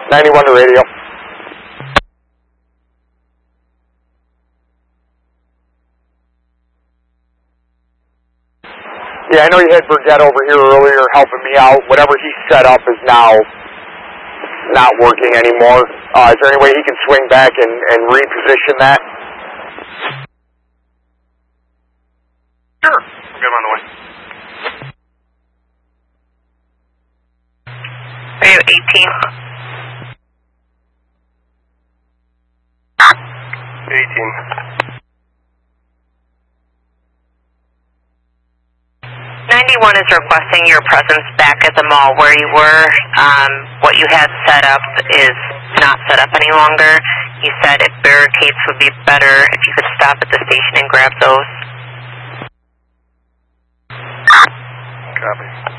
91 to radio. Yeah, I know you had Burgett over here earlier helping me out. Whatever he set up is now not working anymore. Is there any way he can swing back and reposition that? Sure. We'll get him on the way. Are you 18? 18. 91 is requesting your presence back at the mall where you were. What you had set up is not set up any longer. You said if barricades would be better if you could stop at the station and grab those. Copy.